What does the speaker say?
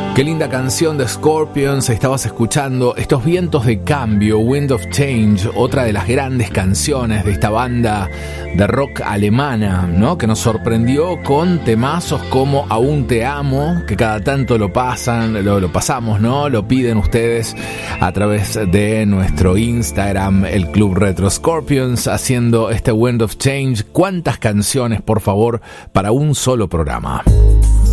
Qué linda canción de Scorpions estabas escuchando. Estos vientos de cambio, Wind of Change, otra de las grandes canciones de esta banda de rock alemana, ¿no? Que nos sorprendió con temazos como Aún te amo, que cada tanto lo pasamos, ¿no? Lo piden ustedes a través de nuestro Instagram, el Club Retro. Scorpions haciendo este Wind of Change. ¿Cuántas canciones, por favor, para un solo programa?